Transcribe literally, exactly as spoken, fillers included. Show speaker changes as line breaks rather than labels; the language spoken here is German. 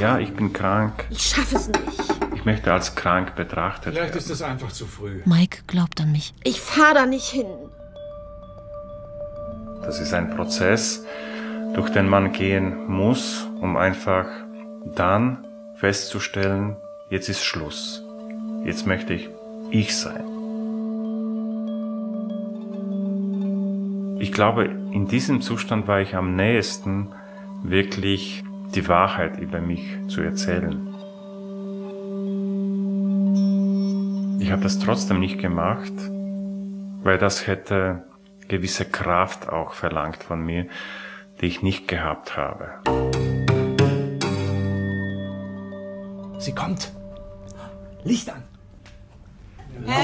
Ja, ich bin krank.
Ich schaffe es nicht.
Ich möchte als krank betrachtet
Vielleicht
werden.
ist es einfach zu früh.
Mike glaubt an mich.
Ich fahre da nicht hin.
Das ist ein Prozess, durch den man gehen muss, um einfach dann festzustellen, jetzt ist Schluss. Jetzt möchte ich ich sein. Ich glaube, in diesem Zustand war ich am nächsten, wirklich die Wahrheit über mich zu erzählen. Ich habe das trotzdem nicht gemacht, weil das hätte gewisse Kraft auch verlangt von mir, die ich nicht gehabt habe.
Sie kommt. Licht an.